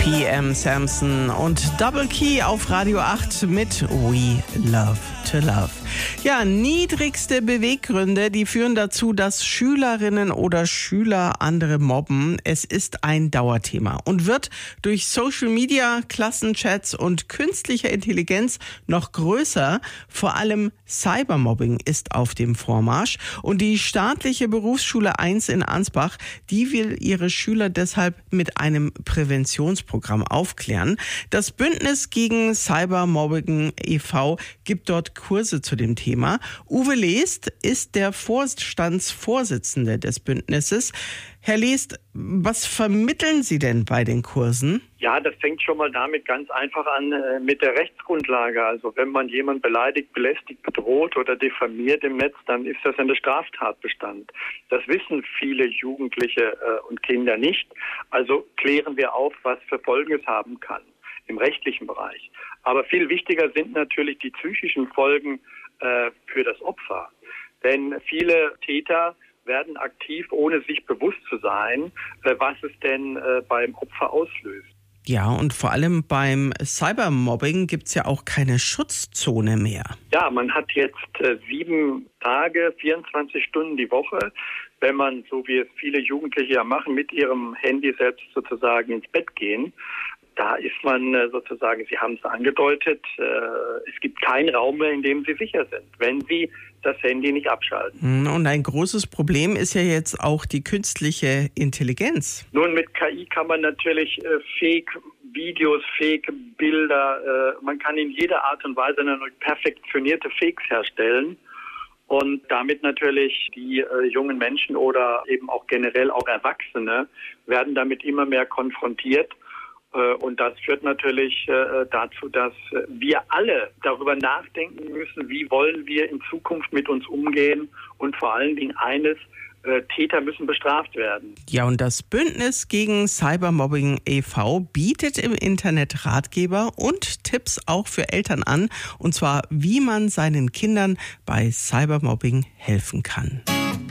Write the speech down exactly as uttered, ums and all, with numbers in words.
P M Samson und Double Key auf Radio acht mit We Love to Love. Ja, niedrigste Beweggründe, die führen dazu, dass Schülerinnen oder Schüler andere mobben. Es ist ein Dauerthema und wird durch Social Media, Klassenchats und künstliche Intelligenz noch größer. Vor allem Cybermobbing ist auf dem Vormarsch und die staatliche Berufsschule eins in Ansbach, die will ihre Schüler deshalb mit einem Präventionsprogramm aufklären. Das Bündnis gegen Cybermobbing e V gibt dort Kurse zu dem Thema. Uwe Lest ist der Vorstandsvorsitzende des Bündnisses. Herr Lest, was vermitteln Sie denn bei den Kursen? Ja, das fängt schon mal damit ganz einfach an äh, mit der Rechtsgrundlage. Also wenn man jemanden beleidigt, belästigt, bedroht oder diffamiert im Netz, dann ist das ein Straftatbestand. Das wissen viele Jugendliche äh, und Kinder nicht. Also klären wir auf, was für Folgen es haben kann im rechtlichen Bereich. Aber viel wichtiger sind natürlich die psychischen Folgen äh, für das Opfer. Denn viele Täter werden aktiv, ohne sich bewusst zu sein, äh, was es denn äh, beim Opfer auslöst. Ja, und vor allem beim Cybermobbing gibt es ja auch keine Schutzzone mehr. Ja, man hat jetzt äh, sieben Tage, vierundzwanzig Stunden die Woche, wenn man, so wie es viele Jugendliche ja machen, mit ihrem Handy selbst sozusagen ins Bett gehen. Da ist man äh, sozusagen, Sie haben es angedeutet, äh, es gibt keinen Raum mehr, in dem Sie sicher sind, wenn Sie das Handy nicht abschalten. Und ein großes Problem ist ja jetzt auch die künstliche Intelligenz. Nun, mit K I kann man natürlich äh, Fake-Videos, Fake-Bilder, äh, man kann in jeder Art und Weise eine perfektionierte Fakes herstellen und damit natürlich die äh, jungen Menschen oder eben auch generell auch Erwachsene werden damit immer mehr konfrontiert. Und das führt natürlich äh, dazu, dass wir alle darüber nachdenken müssen, wie wollen wir in Zukunft mit uns umgehen. Und vor allen Dingen eines, äh, Täter müssen bestraft werden. Ja, und das Bündnis gegen Cybermobbing e V bietet im Internet Ratgeber und Tipps auch für Eltern an. Und zwar, wie man seinen Kindern bei Cybermobbing helfen kann.